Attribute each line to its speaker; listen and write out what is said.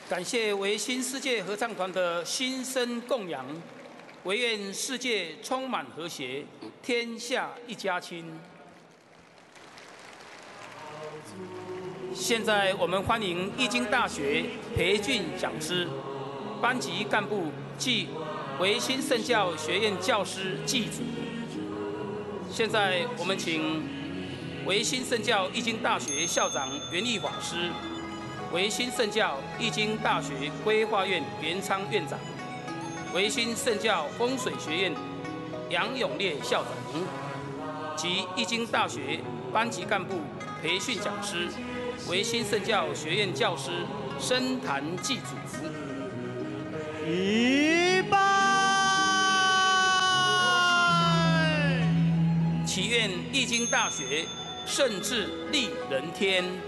Speaker 1: 感谢维新世界合唱团的新生供养，唯愿世界充满和谐，天下一家亲。现在我们欢迎义经大学培训讲师、班级干部暨维新圣教学院教师祭祖。现在我们请维新圣教义经大学校长袁义法师、维新圣教义经大学规划院袁昌院长、维新圣教风水学院杨永烈校长及义经大学班级干部培训讲师、维新圣教学院教师升坛祭祖。
Speaker 2: 预备！
Speaker 1: 祈愿义经大学圣智利人天。